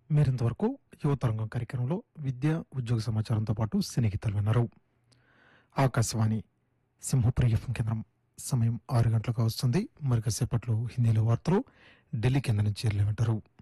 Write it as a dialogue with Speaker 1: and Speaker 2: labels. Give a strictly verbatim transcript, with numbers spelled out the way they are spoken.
Speaker 1: మీరింతవరకు యువతరంగం కార్యక్రమంలో విద్య ఉద్యోగ సమాచారంతో పాటు సినీ గీతాలు విన్నారు. ఆకాశవాణి సింహపురి ఎఫ్ఎం కేంద్రం. సమయం ఆరు గంటలకు వస్తుంది. మరి కాసేపట్లో హిందీలో వార్తలు ఢిల్లీ కేంద్రం నుంచి వింటారు.